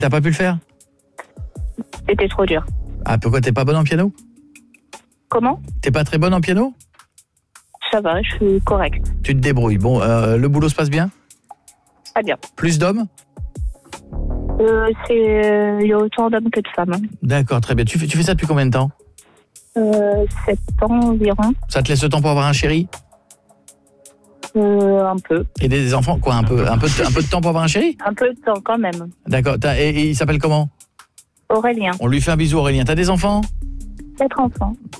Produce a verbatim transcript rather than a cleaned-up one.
T'as pas pu le faire? C'était trop dur. Ah, pourquoi t'es pas bonne en piano? Comment? T'es pas très bonne en piano? Ça va, je suis correcte. Tu te débrouilles. Bon, euh, le boulot se passe bien? Pas bien. Plus d'hommes? Euh, c'est... euh, Il y a autant d'hommes que de femmes. hein. D'accord, très bien. Tu fais, tu fais ça depuis combien de temps? Euh, sept ans environ. Ça te laisse le temps pour avoir un chéri? Euh, un peu. Et des enfants? Quoi, un peu, un peu, de, un peu de temps pour avoir un chéri? Un peu de temps quand même. D'accord. T'as- Et, et il s'appelle comment? Aurélien, On lui fait un bisou, Aurélien. T'as des enfants? quatre enfants.